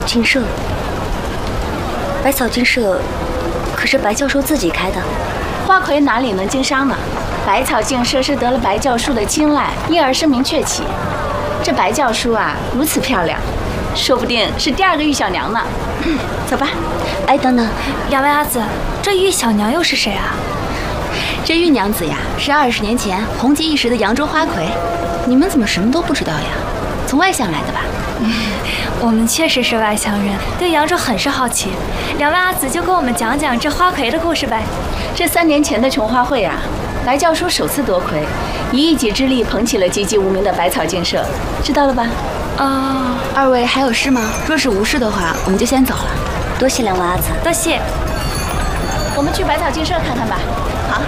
精舍，百草精舍，可是白教授自己开的。 花魁哪里能经商呢？百草精舍是得了白教书的青睐，因而声名鹊起。这白教书啊，如此漂亮，说不定是第二个玉小娘呢。走吧。 哎，等等， 两位阿紫，这玉小娘又是谁啊？ 这玉娘子呀，是20年前红极一时的扬州花魁。你们怎么什么都不知道呀？从外乡来的吧？ 我们确实是外乡人，对扬州很是好奇。两位阿紫就跟我们讲讲这花魁的故事呗。 这3年前的琼花会啊，白教书首次夺魁，以一己之力捧起了籍籍无名的百草精舍，知道了吧？ 哦，二位还有事吗？若是无事的话，我们就先走了。 多谢两位阿紫， 多谢。 我们去百草精舍看看吧。好。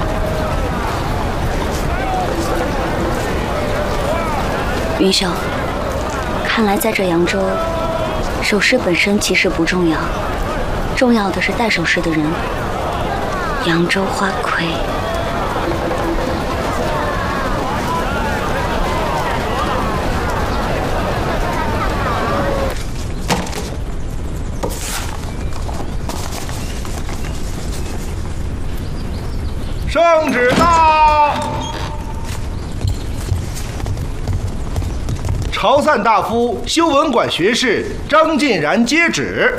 云秀，看来在这扬州，首饰本身其实不重要，重要的是戴首饰的人。扬州花魁。 圣旨到！潮汕大夫修文馆学士张晋然接旨。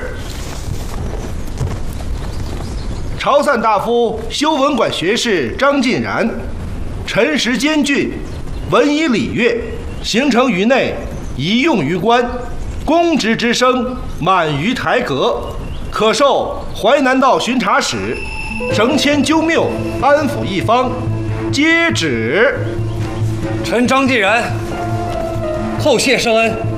潮汕大夫修文馆学士张晋然，陈实兼具，文以礼乐，行成于内，宜用于官，公职之声满于台阁，可授淮南道巡查使，绳牵纠谬，安抚一方。接旨。 臣张晋然，叩谢圣恩。